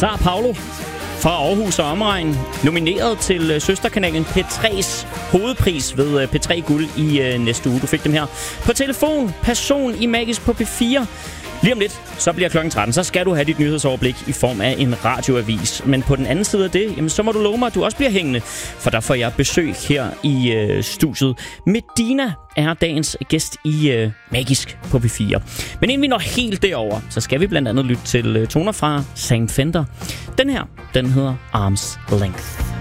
Sao Paulo fra Aarhus og omegn, nomineret til søsterkanalen P3's hovedpris ved P3 Guld i næste uge. Du fik dem her på telefon. Person i Magisk på P4. Lige om lidt, så bliver klokken 13, så skal du have dit nyhedsoverblik i form af en radioavis. Men på den anden side af det, jamen, så må du love mig, at du også bliver hængende, for der får jeg besøg her i studiet. Medina er dagens gæst i Magisk på P4. Men inden vi når helt derover, så skal vi blandt andet lytte til toner fra Sam Fender. Den her, den hedder Arm's Length.